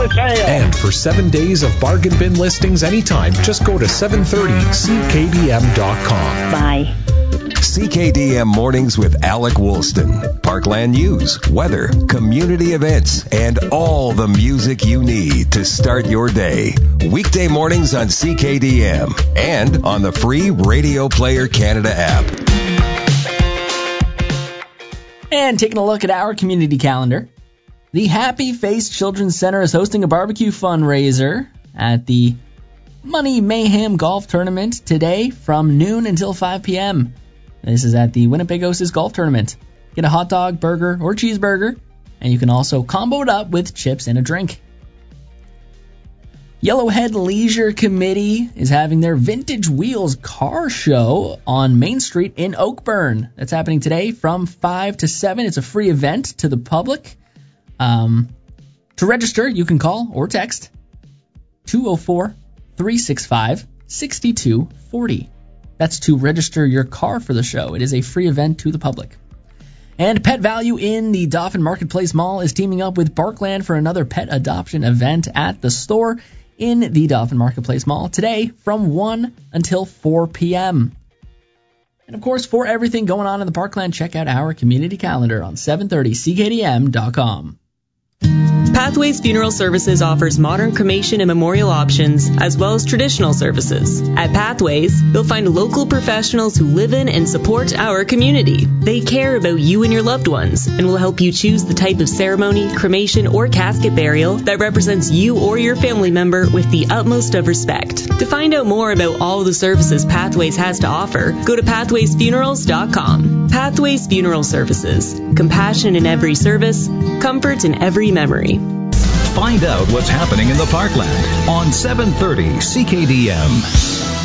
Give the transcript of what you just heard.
for sale. And for 7 days of bargain bin listings anytime, just go to 730ckdm.com. Bye. CKDM Mornings with Alec Woolston. Parkland news, weather, community events, and all the music you need to start your day. Weekday mornings on CKDM and on the free Radio Player Canada app. And taking a look at our community calendar, the Happy Face Children's Center is hosting a barbecue fundraiser at the Money Mayhem Golf Tournament today from noon until 5 p.m. This is at the Winnipegosis Golf Tournament. Get a hot dog, burger, or cheeseburger, and you can also combo it up with chips and a drink. Yellowhead Leisure Committee is having their Vintage Wheels car show on Main Street in Oakburn. That's happening today from 5 to 7. It's a free event to the public. To register, you can call or text 204-365-6240. That's to register your car for the show. It is a free event to the public. And Pet Value in the Dauphin Marketplace Mall is teaming up with Parkland for another pet adoption event at the store in the Dauphin Marketplace Mall today from 1 until 4 p.m. And of course, for everything going on in the Parkland, check out our community calendar on 730ckdm.com. Pathways Funeral Services offers modern cremation and memorial options, as well as traditional services. At Pathways, you'll find local professionals who live in and support our community. They care about you and your loved ones, and will help you choose the type of ceremony, cremation, or casket burial that represents you or your family member with the utmost of respect. To find out more about all the services Pathways has to offer, go to pathwaysfunerals.com. Pathways Funeral Services. Compassion in every service, comfort in every memory. Find out what's happening in the Parkland on 730 CKDM.